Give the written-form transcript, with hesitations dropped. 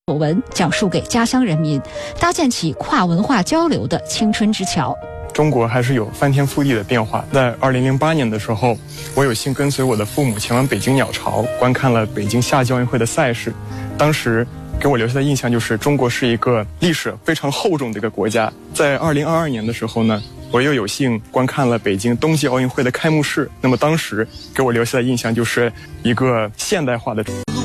所闻，讲述给家乡人民，搭建起跨文化交流的青春之桥。 中国还是有翻天覆地的变化。在2008年的时候，我有幸跟随我的父母前往北京鸟巢，观看了北京夏季奥运会的赛事。当时给我留下的印象就是中国是一个历史非常厚重的一个国家。在2022年的时候呢，我又有幸观看了北京冬季奥运会的开幕式。那么当时给我留下的印象就是一个现代化的中国。